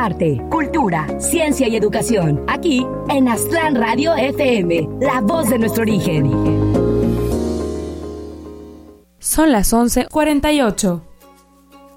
arte, cultura, ciencia y educación. Aquí en Aztlán Radio FM, la voz de nuestro origen. Son las 11:48.